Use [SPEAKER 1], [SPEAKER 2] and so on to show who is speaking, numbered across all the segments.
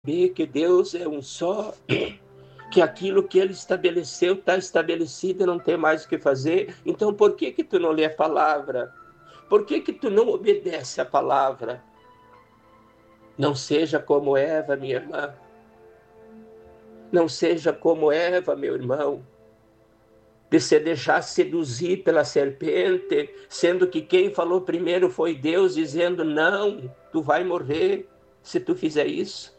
[SPEAKER 1] que Deus é um só, que aquilo que Ele estabeleceu está estabelecido e não tem mais o que fazer. Então, por que tu não lê a palavra? Por que tu não obedece a palavra? Não seja como Eva, minha irmã. Não seja como Eva, meu irmão, de se deixar seduzir pela serpente, sendo que quem falou primeiro foi Deus, dizendo: não, tu vai morrer se tu fizer isso.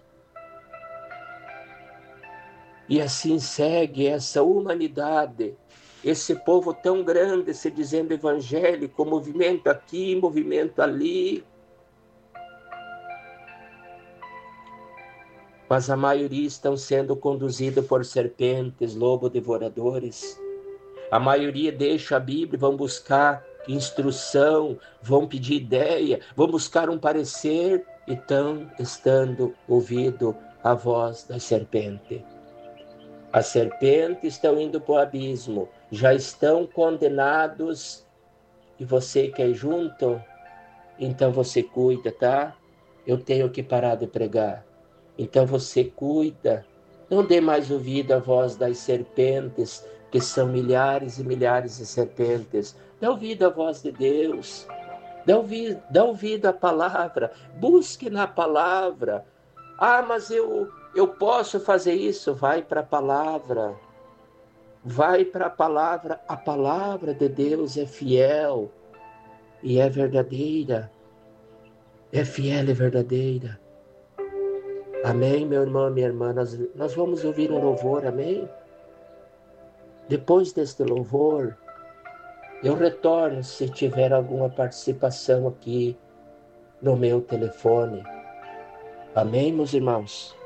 [SPEAKER 1] E assim segue essa humanidade, esse povo tão grande se dizendo evangélico, movimento aqui, movimento ali. Mas a maioria estão sendo conduzidos por serpentes, lobos devoradores. A maioria deixa a Bíblia, vão buscar instrução, vão pedir ideia, vão buscar um parecer e estão ouvindo a voz da serpente. As serpentes estão indo para o abismo, já estão condenados e você quer ir junto? Então você cuida, tá? Eu tenho que parar de pregar. Então você cuida. Não dê mais ouvido à voz das serpentes, que são milhares e milhares de serpentes. Dá ouvido à voz de Deus. Dá ouvido à palavra. Busque na palavra. Ah, mas eu posso fazer isso. Vai para a palavra. Vai para a palavra. A palavra de Deus é fiel e é verdadeira. É fiel e verdadeira. Amém, meu irmão, minha irmã. Nós vamos ouvir um louvor, amém? Depois deste louvor, eu retorno se tiver alguma participação aqui no meu telefone. Amém, meus irmãos?